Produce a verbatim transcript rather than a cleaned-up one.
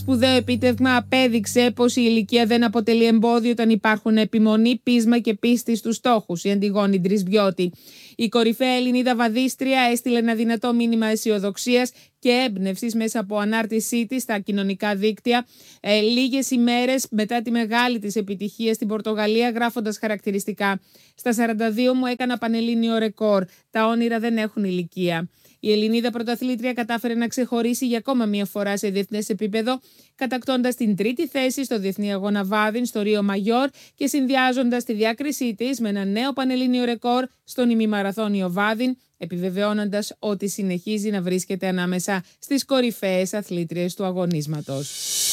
Σπουδαίο επίτευγμα, απέδειξε πως η ηλικία δεν αποτελεί εμπόδιο όταν υπάρχουν επιμονή, πείσμα και πίστη στους στόχους. Η Αντιγόνη Ντρισμπιώτη. Η κορυφαία Ελληνίδα βαδίστρια έστειλε ένα δυνατό μήνυμα αισιοδοξίας και έμπνευσης μέσα από ανάρτησή της στα κοινωνικά δίκτυα ε, λίγες ημέρες μετά τη μεγάλη της επιτυχία στην Πορτογαλία, γράφοντας χαρακτηριστικά: «Στα σαράντα δύο μου έκανα πανελλήνιο ρεκόρ. Τα όνειρα δεν έχουν ηλικία». Η Ελληνίδα πρωταθλήτρια κατάφερε να ξεχωρίσει για ακόμα μία φορά σε διεθνές επίπεδο, κατακτώντας την τρίτη θέση στο Διεθνή Αγώνα Βάδιν στο Ρίο Μαγιόρ και συνδυάζοντας τη διάκρισή της με ένα νέο πανελλήνιο ρεκόρ στον ημιμαραθώνιο Βάδιν, επιβεβαιώνοντας ότι συνεχίζει να βρίσκεται ανάμεσα στις κορυφαίες αθλήτριες του αγωνίσματος.